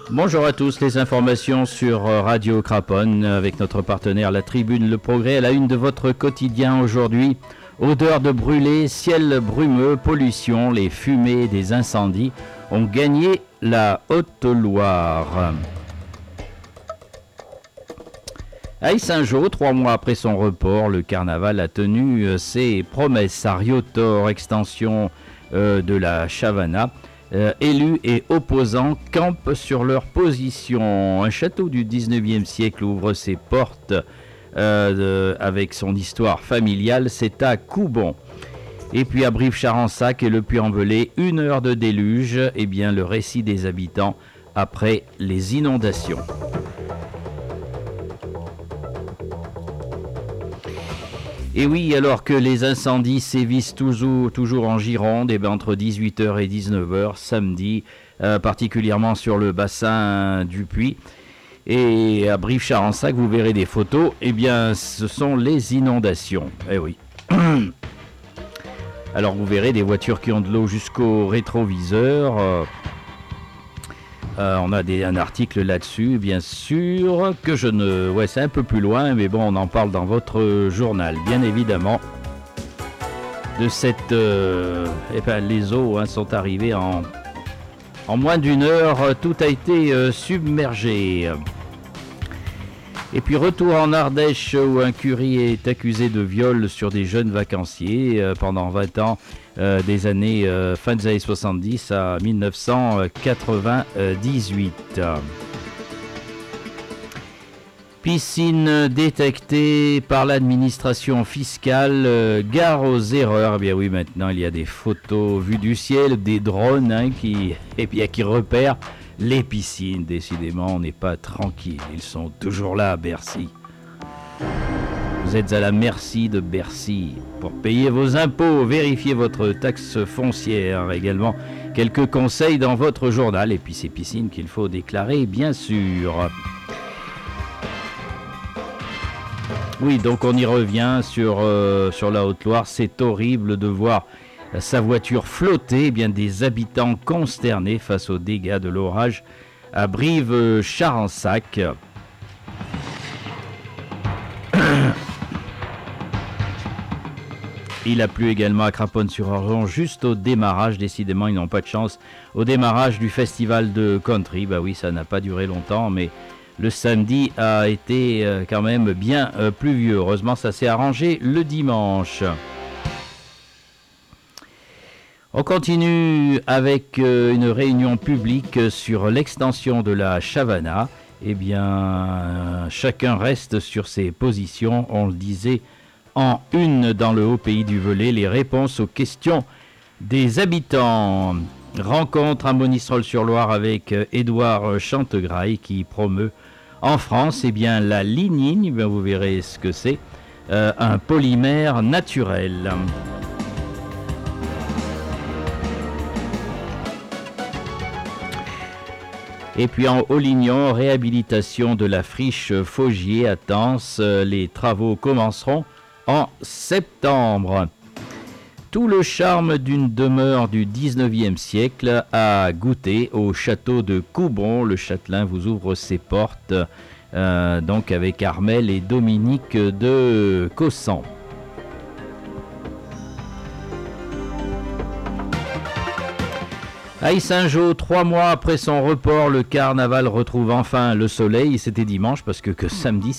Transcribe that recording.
Bonjour à tous, les informations sur Radio Craponne avec notre partenaire La Tribune Le Progrès à la une de votre quotidien aujourd'hui. Odeur de brûlé, ciel brumeux, pollution, les fumées des incendies ont gagné la Haute-Loire. À Yssingeaux, 3 mois après son report, le carnaval a tenu ses promesses à Riotor, extension de la Chavana. Élus et opposants campent sur leur position. Un château du 19e siècle ouvre ses portes avec son histoire familiale. C'est à Coubon. Et puis à Brive-Charensac et le Puy-en-Velay, 1 heure de déluge. Eh bien, le récit des habitants après les inondations. Et oui, alors que les incendies sévissent toujours en Gironde, et bien entre 18h et 19h samedi, particulièrement sur le bassin du Puy. Et à Brive-Charensac, vous verrez des photos, et bien ce sont les inondations. Eh oui. Alors vous verrez des voitures qui ont de l'eau jusqu'au rétroviseur. On a un article là-dessus, bien sûr, que je ne... Ouais, c'est un peu plus loin, mais bon, on en parle dans votre journal, bien évidemment. De cette... les eaux sont arrivées en moins d'1 heure, tout a été submergé. Et puis retour en Ardèche où un curé est accusé de viol sur des jeunes vacanciers pendant 20 ans, des années fin des années 70 à 1998. Piscine détectée par l'administration fiscale, gare aux erreurs. Eh bien oui, maintenant il y a des photos vues du ciel, des drones qui repèrent les piscines. Décidément, on n'est pas tranquille. Ils sont toujours là à Bercy. Vous êtes à la merci de Bercy. Pour payer vos impôts, vérifiez votre taxe foncière. Également, quelques conseils dans votre journal. Et puis ces piscines qu'il faut déclarer, bien sûr. Oui, donc on y revient sur la Haute-Loire. C'est horrible de voir sa voiture flotter. Eh bien, des habitants consternés face aux dégâts de l'orage à Brive-Charensac. Il a plu également à Craponne-sur-Argent juste au démarrage. Décidément, ils n'ont pas de chance. Au démarrage du festival de country, bah oui, ça n'a pas duré longtemps, mais le samedi a été quand même bien pluvieux. Heureusement, ça s'est arrangé le dimanche. On continue avec une réunion publique sur l'extension de la Chavana. Eh bien, chacun reste sur ses positions. On le disait en une dans le haut pays du Velay, les réponses aux questions des habitants. Rencontre à Monistrol-sur-Loire avec Édouard Chantegraille qui promeut en France la lignine. Vous verrez ce que c'est, un polymère naturel. Et puis en Haut-Lignon, réhabilitation de la friche Faugier à Tence. Les travaux commenceront en septembre. Tout le charme d'une demeure du 19e siècle à goûter au château de Coubon. Le châtelain vous ouvre ses portes, donc avec Armel et Dominique de Cossan. À Yssingeaux, 3 mois après son report, le carnaval retrouve enfin le soleil. C'était dimanche parce que samedi